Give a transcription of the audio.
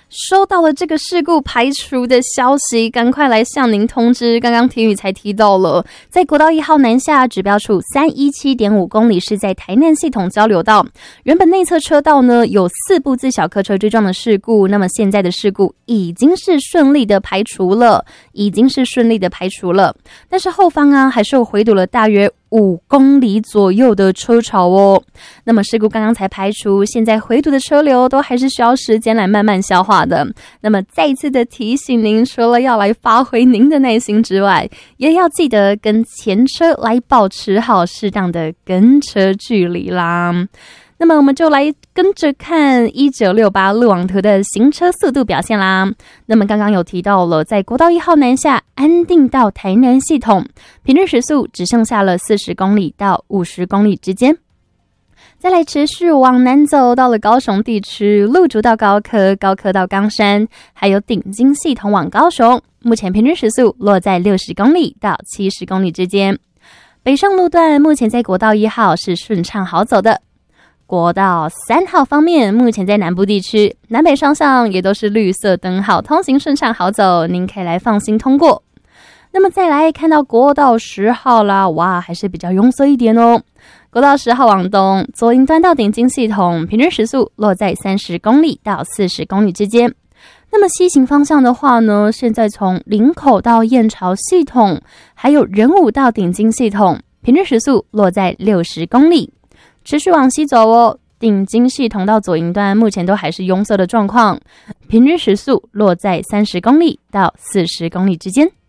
收到了这个事故排除的消息，赶快来向您通知。刚刚婷宇才提到了，在国道1号南下指标处317.5公里是在台南系统交流道，原本内侧车道呢有4部自小客车追撞的事故，那么现在的事故已经是顺利的排除了，但是后方啊还是有回堵了大约5公里左右的车潮哦。那么事故刚刚才排除，现在回堵的车流都还是需要时间来慢慢消化的。那么再一次的提醒您，除了要来发挥您的耐心之外，也要记得跟前车来保持好适当的跟车距离啦。那么我们就来跟着看1968路网图的行车速度表现啦。那么刚刚有提到了，在国道1号南下安定到台南系统，平均时速只剩下了40公里到50公里之间。再来持续往南走，到了高雄地区，路竹到高科，高科到冈山，还有顶金系统往高雄，目前平均时速落在60公里到70公里之间。北上路段目前在国道1号是顺畅好走的。国道3号方面，目前在南部地区南北双向也都是绿色灯号，通行顺畅好走，您可以来放心通过。那么再来看到国道10号啦，哇，还是比较拥塞一点哦。国道10号往东，左营端到顶金系统，平均时速落在30公里到40公里之间。那么西行方向的话呢，现在从林口到燕巢系统，还有仁武到顶金系统，平均时速落在60公里。持续往西走哦，顶金系统到左营端目前都还是拥塞的状况，平均时速落在30公里到40公里之间。